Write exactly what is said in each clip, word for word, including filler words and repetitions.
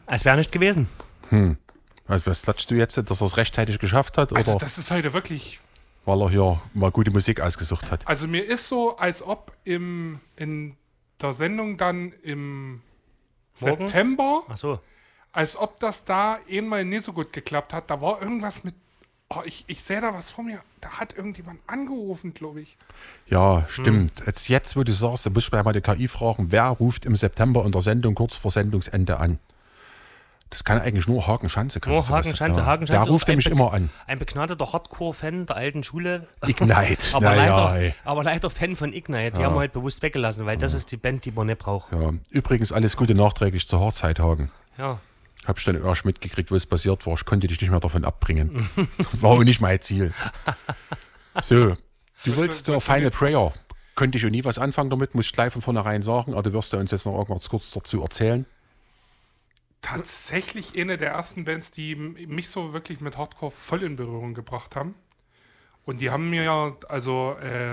Als wäre nicht gewesen. Hm. Also was klatschst du jetzt, dass er es rechtzeitig geschafft hat? Also oder das ist heute wirklich... weil er hier mal gute Musik ausgesucht hat? Also mir ist so, als ob im, in der Sendung dann im Morgen? September, Ach so. als ob das da einmal nicht so gut geklappt hat. Da war irgendwas mit... Oh, ich, ich sehe da was vor mir. Da hat irgendjemand angerufen, glaube ich. Ja, stimmt. Hm. Jetzt, jetzt, wo du sagst, da muss ich mal die K I fragen, wer ruft im September in der Sendung kurz vor Sendungsende an? Das kann eigentlich nur Hagen Schanze. Nur Hagen Schanze, ja. Hagen Schanze. Der ruft nämlich immer an. Ein begnadeter Hardcore-Fan der alten Schule. Ignite. aber, leider, leider, aber leider Fan von Ignite. Die ja. haben wir heute bewusst weggelassen, weil ja. das ist die Band, die man nicht braucht. Ja. Übrigens alles Gute nachträglich zur Hochzeit, Hagen. Ja. Hab ich dann erst mitgekriegt, was passiert war. Ich konnte dich nicht mehr davon abbringen. War auch nicht mein Ziel. So, du willst der Final Prayer. Könnte ich auch nie was anfangen damit, muss ich gleich von vornherein sagen. Aber du wirst ja uns jetzt noch irgendwas kurz dazu erzählen. Tatsächlich eine der ersten Bands, die mich so wirklich mit Hardcore voll in Berührung gebracht haben. Und die haben mir ja, also, äh,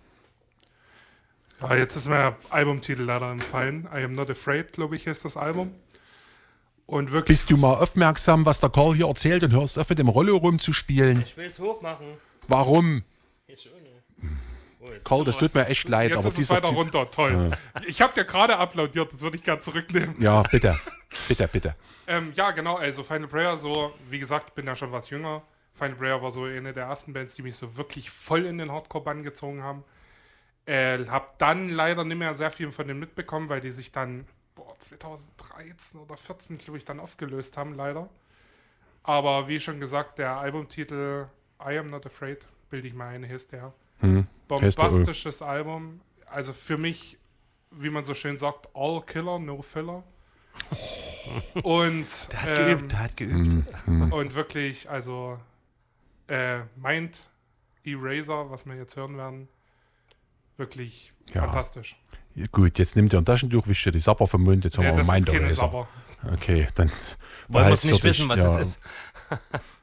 ja, jetzt ist mir der Albumtitel leider entfallen. I Am Not Afraid, glaube ich, ist das Album. Und wirklich. Bist du mal aufmerksam, was der Karl hier erzählt und hörst auf, mit dem Rollo rumzuspielen? Ich will es hochmachen. Warum? Jetzt oh, Karl, das tut mir echt leid. Jetzt aber ist es weiter typ runter, toll. Ja. Ich habe dir gerade applaudiert, das würde ich gerne zurücknehmen. Ja, bitte. Bitte, bitte. ähm, ja, genau, also Final Prayer, so, wie gesagt, ich bin ja schon was jünger. Final Prayer war so eine der ersten Bands, die mich so wirklich voll in den Hardcore-Bann gezogen haben. Äh, hab dann leider nicht mehr sehr viel von denen mitbekommen, weil die sich dann boah, zweitausenddreizehn oder vierzehn, glaube ich, dann aufgelöst haben, leider. Aber wie schon gesagt, der Albumtitel I Am Not Afraid, bilde ich mal ein, ist der. Hm. Bombastisches Album. Also für mich, wie man so schön sagt, all Killer, no Filler. Und der hat ähm, geübt, der hat geübt. Hm. Und wirklich, also äh, Mind Eraser, was wir jetzt hören werden, wirklich ja. fantastisch. Ja, gut, jetzt nimmt ihr ein Taschentuch, wischt ihr die Sapper vom Mund, jetzt haben ja, wir Mind Eraser. Sapper. Okay, dann wollen wir es nicht wissen, was ja. es ist.